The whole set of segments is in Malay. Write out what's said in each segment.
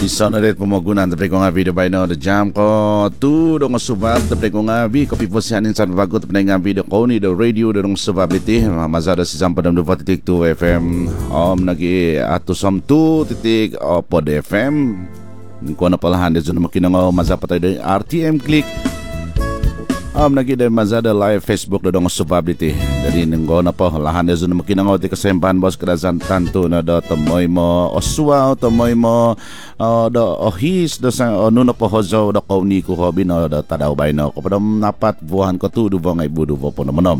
Isonaret pemagunan tapi ko nga video by now the jam ko tu dong subab tapi ko nga vi kopi posianin sa bago tapi nga video ko ni the radio dong subability mazada si jam padam 2.2 FM nagi ato som 2.0 pod FM ko na palahan de zona makinango mazapatay de RTM click nagi de mazada live Facebook dong subability jadi nenggo na po lahan de zona makinango ti kasempan bos kerazan tanto na do tomoy mo oswa tomoy mo do ohis do sang nuno po hozo do kauni ko hobi no do tadaw bay no ko padam napat buhan ko tu du bangay budu po nonom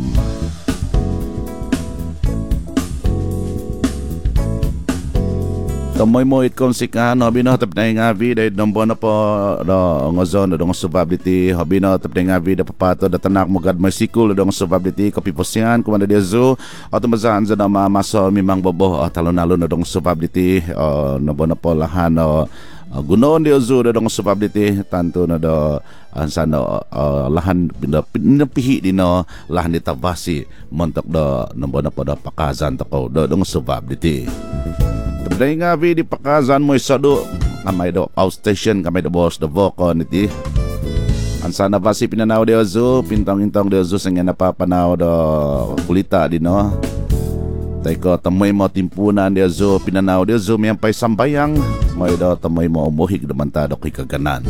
tomoy mo it konsikan hobi no tap na nga vida nombo na po do ngozon do subability hobi no tap na nga vida papato do tanak mo gad masikul do subability kopi posian kumanda dia zo auto mazan za na maso mimang bobo talon-alon do subability nombo na po lahan gunon dia zo do subability tanto na do ansano lahan pinapihi dino lahan ditabasi montok do nombo na po do pakazan to do subability. Tapi nga di pakazan mo isado kamay do outstation kamay do boss do voko niti ansana ba si pinanaw de zo pintong-intong de zo sang napapanaw do kulita di no tay ko tamoy mo timpunan de zo pinanaw de zo miyampay sambayang mo do tamoy mo umuhig do mantado kay kaganan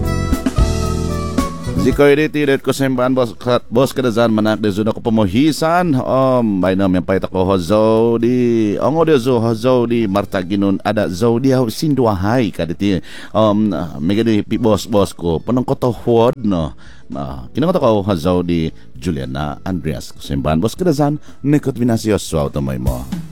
Ziko editi det ko semban bos kadazan manak de zuna ko pamohisan by nam yang pay tako hozo di ongo de zo hozo di martaginun ada zo dia sindua hai kaditi megadi pi bos ko panong ko to huod no kinang ko ko hozo di Juliana Andreas ko semban bos kadazan nekot vinasio so to mo